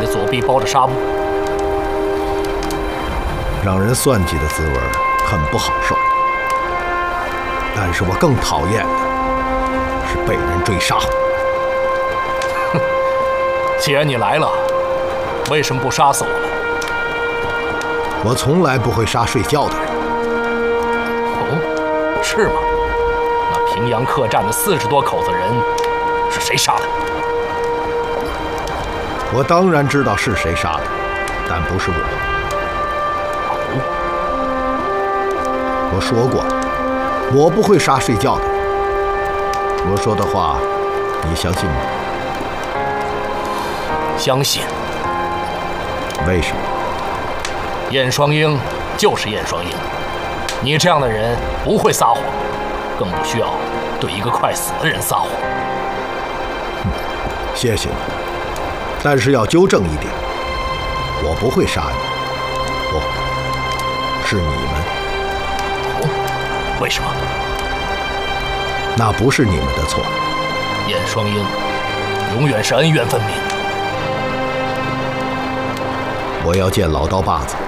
左臂包着纱布， 让人算计的滋味很不好受。但是我更讨厌的是被人追杀。 哼，既然你来了，为什么不杀死我呢？ 我从来不会杀睡觉的人。 哦，是吗？那平阳客栈的40多口子人是谁杀的？ 我当然知道是谁杀的，但不是我。我说过，我不会杀睡觉的人。我说的话，你相信吗？ 相信。 为什么？ 燕双鹰就是燕双鹰，你这样的人不会撒谎，更不需要对一个快死的人撒谎。 谢谢你，但是要纠正一点，我不会杀你，不，是你们。 为什么？ 那不是你们的错。 燕双鹰永远是恩怨分明。 我要见老刀把子。